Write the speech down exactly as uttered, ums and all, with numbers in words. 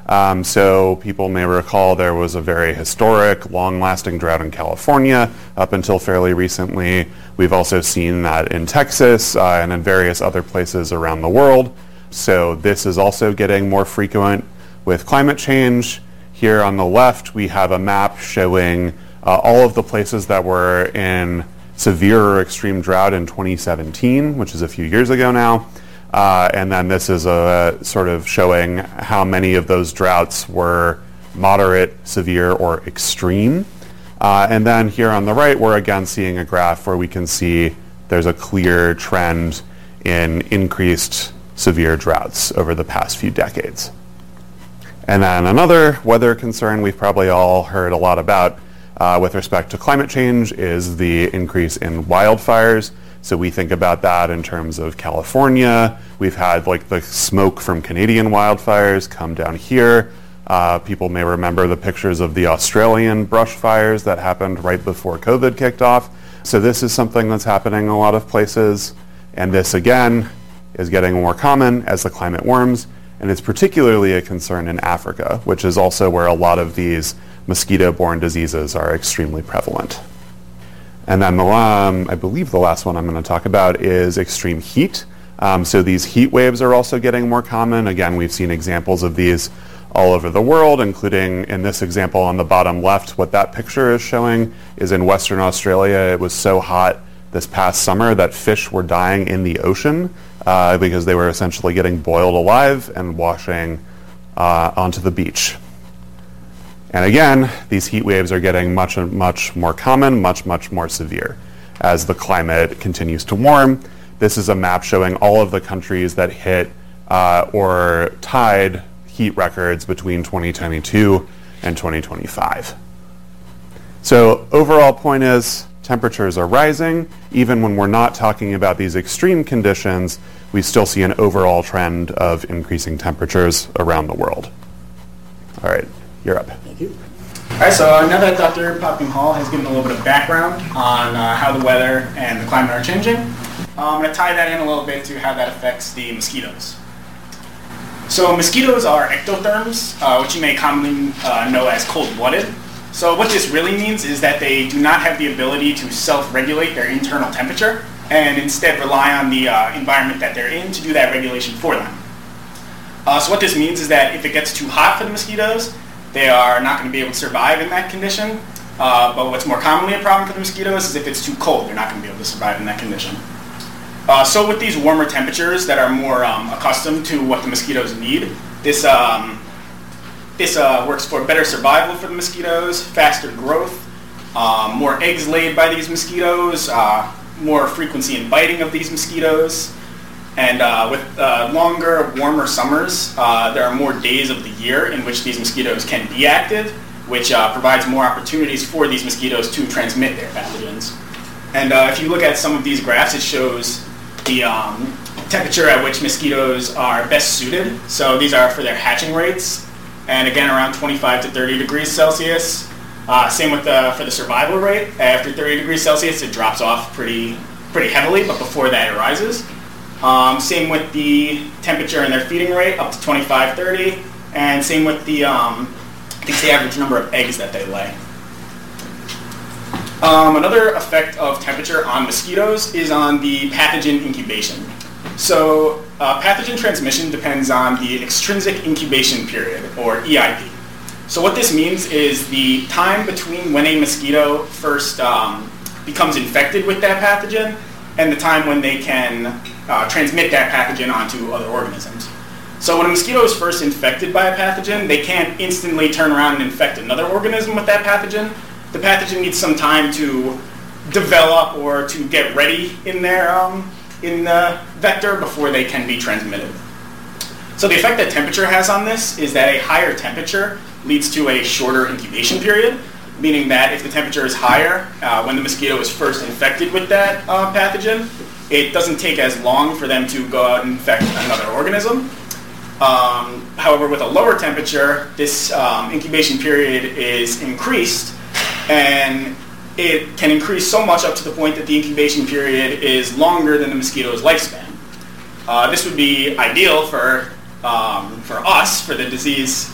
Um, so people may recall there was a very historic, long-lasting drought in California up until fairly recently. We've also seen that in Texas uh, and in various other places around the world. So this is also getting more frequent with climate change. Here on the left, we have a map showing uh, all of the places that were in severe or extreme drought in twenty seventeen, which is a few years ago now. Uh, and then this is a sort of showing how many of those droughts were moderate, severe, or extreme. Uh, and then here on the right, we're again seeing a graph where we can see there's a clear trend in increased severe droughts over the past few decades. And then another weather concern we've probably all heard a lot about uh, with respect to climate change is the increase in wildfires. So we think about that in terms of California. We've had like the smoke from Canadian wildfires come down here. Uh, people may remember the pictures of the Australian brush fires that happened right before COVID kicked off. So this is something that's happening in a lot of places. And this again is getting more common as the climate warms. And it's particularly a concern in Africa, which is also where a lot of these mosquito-borne diseases are extremely prevalent. And then the, um, I believe the last one I'm going to talk about is extreme heat. Um, so these heat waves are also getting more common. Again, we've seen examples of these all over the world, including in this example on the bottom left. What that picture is showing is in Western Australia, it was so hot this past summer that fish were dying in the ocean uh, because they were essentially getting boiled alive and washing uh, onto the beach. And again, these heat waves are getting much, much more common, much, much more severe as the climate continues to warm. This is a map showing all of the countries that hit uh, or tied heat records between twenty twenty-two and twenty twenty-five. So overall point is temperatures are rising. Even when we're not talking about these extreme conditions, we still see an overall trend of increasing temperatures around the world. All right, you're up. Thank you. All right, so now that Doctor Popham Hall has given a little bit of background on uh, how the weather and the climate are changing, I'm going to tie that in a little bit to how that affects the mosquitoes. So mosquitoes are ectotherms, uh, which you may commonly uh, know as cold-blooded. So what this really means is that they do not have the ability to self-regulate their internal temperature and instead rely on the uh, environment that they're in to do that regulation for them. Uh, so what this means is that if it gets too hot for the mosquitoes, they are not going to be able to survive in that condition. Uh, but what's more commonly a problem for the mosquitoes is if it's too cold, they're not going to be able to survive in that condition. Uh, so with these warmer temperatures that are more um, accustomed to what the mosquitoes need, this, um, this uh, works for better survival for the mosquitoes, faster growth, um, more eggs laid by these mosquitoes, uh, more frequency in biting of these mosquitoes. And uh, with uh, longer, warmer summers, uh, there are more days of the year in which these mosquitoes can be active, which uh, provides more opportunities for these mosquitoes to transmit their pathogens. And uh, if you look at some of these graphs, it shows the um, temperature at which mosquitoes are best suited. So these are for their hatching rates, and again around twenty-five to thirty degrees Celsius. Uh, same with the for the survival rate. After thirty degrees Celsius, it drops off pretty pretty heavily, but before that it rises. Um, same with the temperature and their feeding rate, up to twenty-five, thirty, and same with the um, I think the average number of eggs that they lay. Um, another effect of temperature on mosquitoes is on the pathogen incubation. So uh, pathogen transmission depends on the extrinsic incubation period, or E I P. So what this means is the time between when a mosquito first um, becomes infected with that pathogen and the time when they can uh, transmit that pathogen onto other organisms. So when a mosquito is first infected by a pathogen, they can't instantly turn around and infect another organism with that pathogen. The pathogen needs some time to develop or to get ready in their um, in the vector before they can be transmitted. So the effect that temperature has on this is that a higher temperature leads to a shorter incubation period, meaning that if the temperature is higher uh, when the mosquito is first infected with that uh, pathogen, it doesn't take as long for them to go out and infect another organism. Um, however, with a lower temperature, this um, incubation period is increased, and it can increase so much up to the point that the incubation period is longer than the mosquito's lifespan. Uh, this would be ideal for um, for us, for the disease